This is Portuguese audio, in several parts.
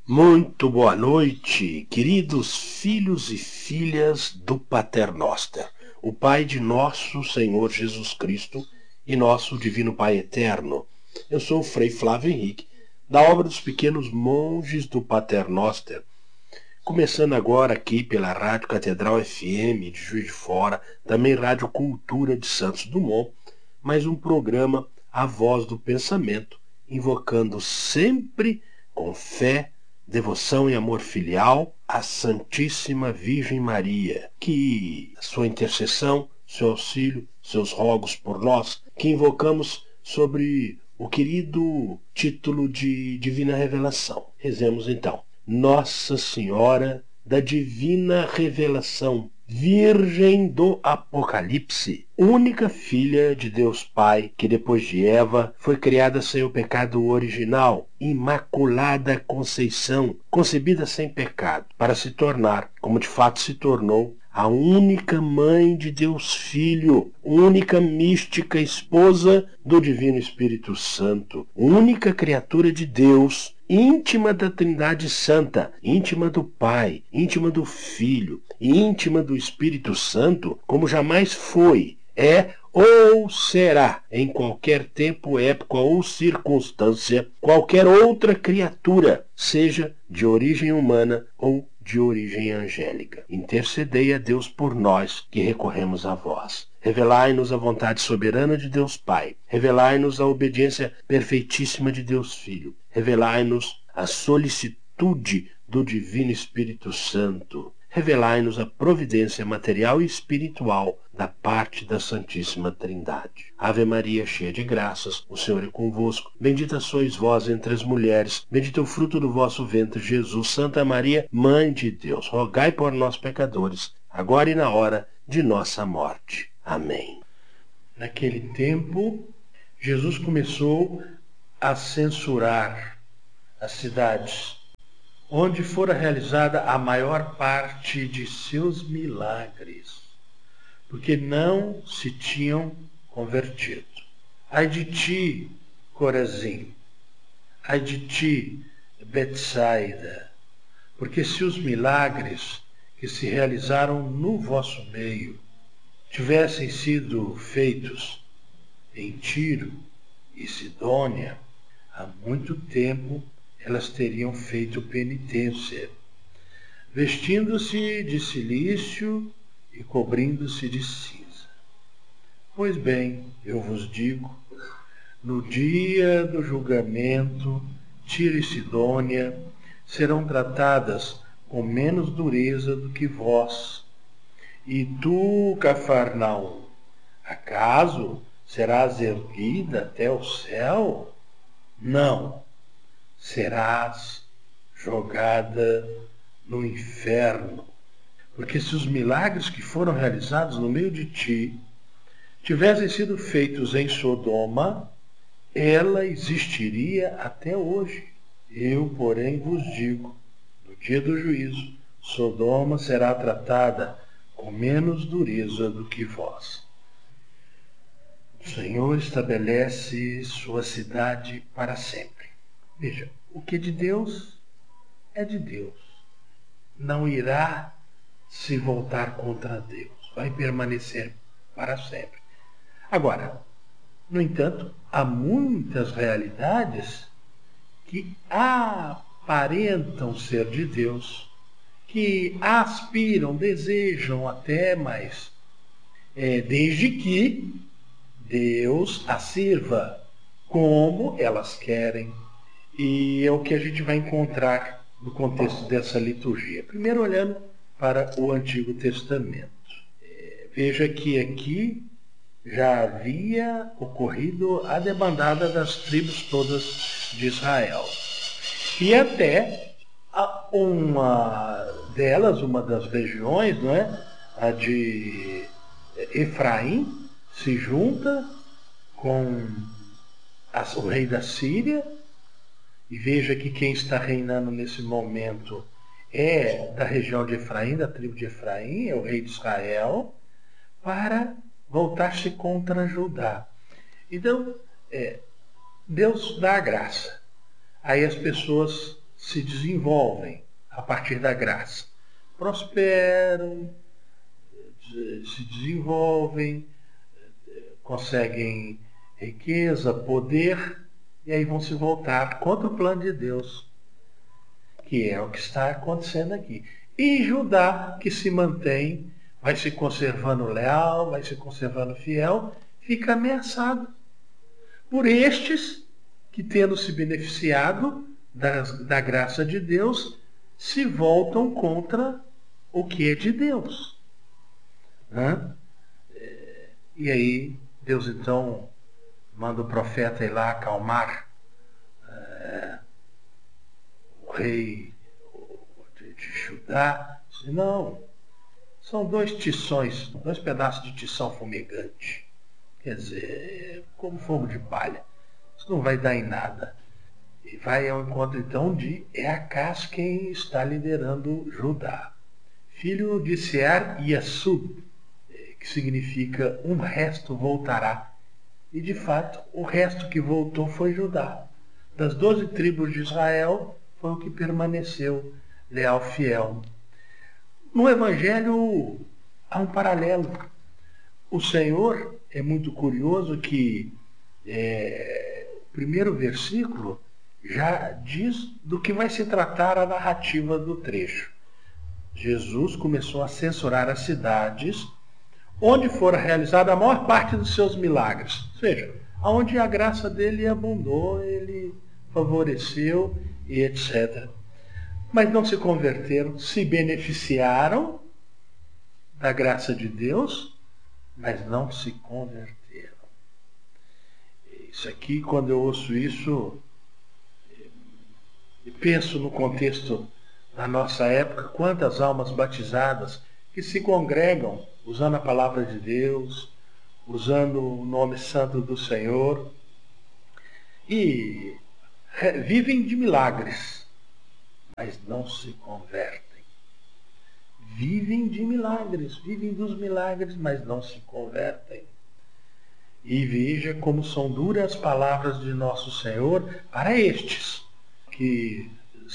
Muito boa noite, queridos filhos e filhas do Pater Noster, o Pai de nosso Senhor Jesus Cristo e nosso Divino Pai Eterno. Eu sou o Frei Flávio Henrique, da obra dos pequenos monges do Pater Noster, começando agora aqui pela Rádio Catedral FM de Juiz de Fora, também Rádio Cultura de Santos Dumont, mais um programa A Voz do Pensamento, invocando sempre com fé, devoção e amor filial à Santíssima Virgem Maria, que sua intercessão, seu auxílio, seus rogos por nós, que invocamos sobre o querido título de Divina Revelação. Rezemos então. Nossa Senhora da Divina Revelação, Virgem do Apocalipse, única filha de Deus Pai, que depois de Eva foi criada sem o pecado original, Imaculada Conceição, concebida sem pecado, para se tornar, como de fato se tornou, a única mãe de Deus Filho, única mística esposa do Divino Espírito Santo, única criatura de Deus, íntima da Trindade Santa, íntima do Pai, íntima do Filho e íntima do Espírito Santo, como jamais foi, é ou será, em qualquer tempo, época ou circunstância, qualquer outra criatura, seja de origem humana ou de origem angélica. Intercedei a Deus por nós, que recorremos a vós. Revelai-nos a vontade soberana de Deus Pai. Revelai-nos a obediência perfeitíssima de Deus Filho. Revelai-nos a solicitude do Divino Espírito Santo. Revelai-nos a providência material e espiritual da parte da Santíssima Trindade. Ave Maria, cheia de graças, o Senhor é convosco. Bendita sois vós entre as mulheres, bendito é o fruto do vosso ventre, Jesus. Santa Maria, Mãe de Deus, rogai por nós, pecadores, agora e na hora de nossa morte. Amém. Naquele tempo, Jesus começou a censurar as cidades onde fora realizada a maior parte de seus milagres, porque não se tinham convertido. Ai de ti, Corazim, ai de ti, Betsaida, porque se os milagres que se realizaram no vosso meio tivessem sido feitos em Tiro e Sidônia, há muito tempo elas teriam feito penitência, vestindo-se de cilício e cobrindo-se de cinza. Pois bem, eu vos digo, no dia do julgamento, Tiro e Sidônia serão tratadas com menos dureza do que vós. E tu, Cafarnaum, acaso serás erguida até o céu? Não. Serás jogada no inferno. Porque se os milagres que foram realizados no meio de ti tivessem sido feitos em Sodoma, ela existiria até hoje. Eu, porém, vos digo, no dia do juízo, Sodoma será tratada com menos dureza do que vós. O Senhor estabelece sua cidade para sempre. Veja, o que é de Deus é de Deus. Não irá se voltar contra Deus. Vai permanecer para sempre. Agora, no entanto, há muitas realidades que aparentam ser de Deus, que aspiram, desejam até mais, desde que Deus as sirva como elas querem. E é o que a gente vai encontrar no contexto dessa liturgia. Primeiro, olhando para o Antigo Testamento. Veja que aqui já havia ocorrido a debandada das tribos todas de Israel. E até uma delas, uma das regiões, não é? A de Efraim, se junta com o rei da Síria. E veja que quem está reinando nesse momento é da região de Efraim, da tribo de Efraim, é o rei de Israel, para voltar-se contra Judá. Então, Deus dá a graça. Aí as pessoas se desenvolvem a partir da graça. Prosperam, se desenvolvem, conseguem riqueza, poder, e aí vão se voltar contra o plano de Deus, que é o que está acontecendo aqui. E Judá, que se mantém, vai se conservando leal, vai se conservando fiel, fica ameaçado por estes que, tendo se beneficiado da graça de Deus, se voltam contra o que é de Deus. E aí Deus então manda o profeta ir lá acalmar o rei de Judá. Diz, não, são 2 tições, 2 pedaços de tição fumegante. Quer dizer, como fogo de palha. Isso não vai dar em nada. E vai ao encontro então de Eacás, quem está liderando Judá. Filho de Sear Yasub, que significa um resto voltará. E de fato, o resto que voltou foi Judá. Das 12 tribos de Israel, foi o que permaneceu leal, fiel. No Evangelho há um paralelo. O Senhor, é muito curioso que o primeiro versículo já diz do que vai se tratar a narrativa do trecho. Jesus começou a censurar as cidades onde fora realizada a maior parte dos seus milagres. Ou seja, onde a graça dele abundou, ele favoreceu e etc. Mas não se converteram, se beneficiaram da graça de Deus, mas não se converteram. Isso aqui, quando eu ouço isso, e penso no contexto da nossa época, quantas almas batizadas que se congregam usando a palavra de Deus, usando o nome santo do Senhor, e vivem de milagres, mas não se convertem. Vivem de milagres, vivem dos milagres, mas não se convertem. E veja como são duras as palavras de nosso Senhor para estes que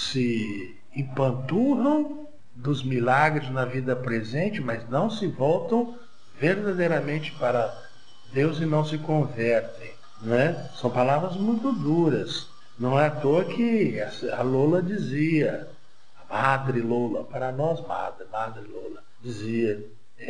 se empanturram dos milagres na vida presente, mas não se voltam verdadeiramente para Deus e não se convertem. Né? São palavras muito duras. Não é à toa que a Lola dizia, a Madre Lola, para nós Madre Lola, dizia,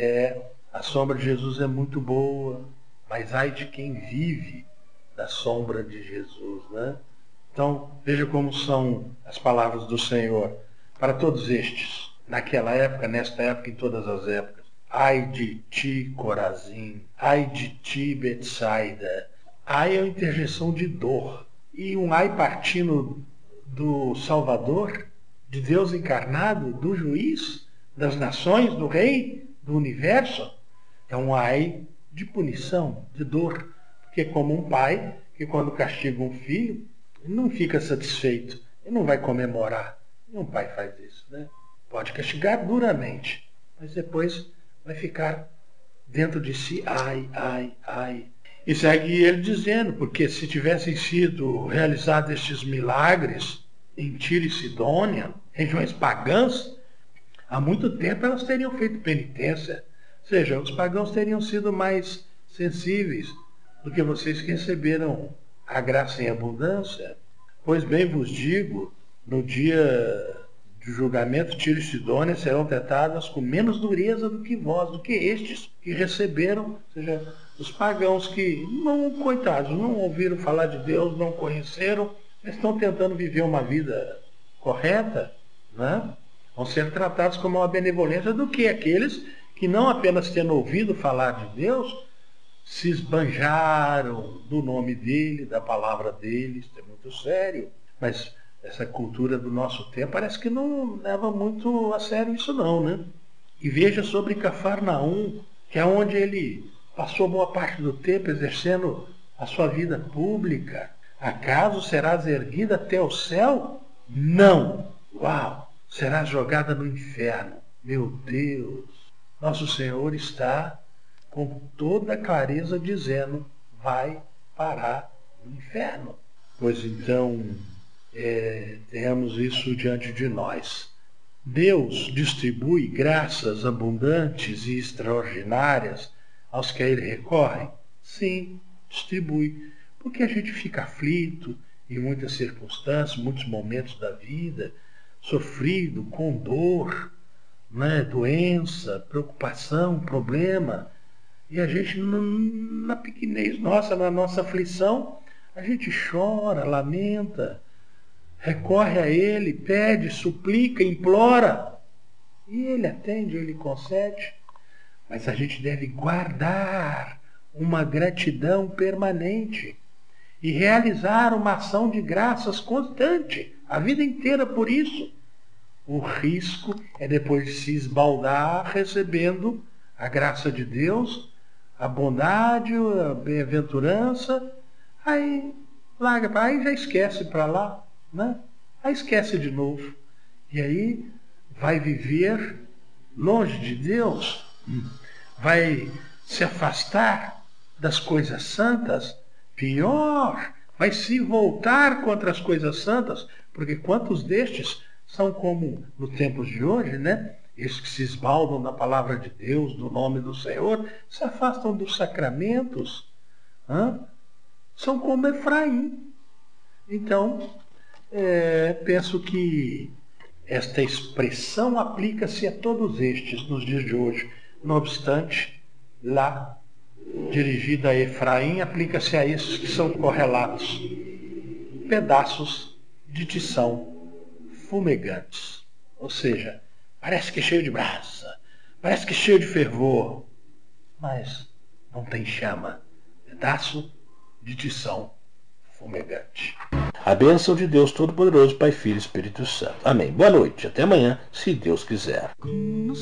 a sombra de Jesus é muito boa, mas ai de quem vive da sombra de Jesus. Né? Então, veja como são as palavras do Senhor para todos estes. Naquela época, nesta época, em todas as épocas. Ai de ti, Corazim. Ai de ti, Betsaida. Ai é uma interjeição de dor. E um ai partindo do Salvador, de Deus encarnado, do juiz, das nações, do rei, do universo. É um ai de punição, de dor. Porque como um pai, que quando castiga um filho, ele não fica satisfeito. Ele não vai comemorar. Nenhum pai faz isso, né? Pode castigar duramente, mas depois vai ficar dentro de si, ai, ai, ai. E segue ele dizendo, porque se tivessem sido realizados estes milagres em Tiro e Sidônia, regiões pagãs, há muito tempo elas teriam feito penitência. Ou seja, os pagãos teriam sido mais sensíveis do que vocês que receberam a graça em abundância. Pois bem vos digo, no dia de julgamento, Tiro e Sidônia serão tratadas com menos dureza do que vós, do que estes que receberam, ou seja, os pagãos que, não, coitados, não ouviram falar de Deus, não conheceram, mas estão tentando viver uma vida correta, né? Vão ser tratados com maior benevolência do que aqueles que, não apenas tendo ouvido falar de Deus, se esbanjaram do nome dele, da palavra dele. Isso é muito sério, mas essa cultura do nosso tempo parece que não leva muito a sério isso não, né? E veja sobre Cafarnaum, que é onde ele passou boa parte do tempo exercendo a sua vida pública. Acaso serás erguida até o céu? Não! Uau! Serás jogada no inferno. Meu Deus! Nosso Senhor está com toda clareza dizendo, vai parar no inferno. Pois então, tenhamos isso diante de nós. Deus distribui graças abundantes e extraordinárias aos que a Ele recorrem? Sim, distribui. Porque a gente fica aflito em muitas circunstâncias, muitos momentos da vida, sofrido, com dor, né, doença, preocupação, problema. E a gente, na pequenez nossa, na nossa aflição, a gente chora, lamenta, recorre a Ele, pede, suplica, implora. E Ele atende, Ele concede. Mas a gente deve guardar uma gratidão permanente e realizar uma ação de graças constante, a vida inteira por isso. O risco é depois de se esbaldar recebendo a graça de Deus, a bondade, a bem-aventurança, aí larga, aí já esquece para lá, né? Aí esquece de novo. E aí vai viver longe de Deus, vai se afastar das coisas santas, pior, vai se voltar contra as coisas santas, porque quantos destes são como no tempo de hoje, né? Esses que se esbaldam da palavra de Deus, do nome do Senhor, se afastam dos sacramentos, são como Efraim. Então, penso que esta expressão aplica-se a todos estes nos dias de hoje. Não obstante, lá, dirigida a Efraim, aplica-se a esses que são correlatos. Pedaços de tição fumegantes. Ou seja, parece que é cheio de brasa, parece que é cheio de fervor, mas não tem chama. Pedaço de tição fumegante. A bênção de Deus Todo-Poderoso, Pai, Filho e Espírito Santo. Amém. Boa noite. Até amanhã, se Deus quiser.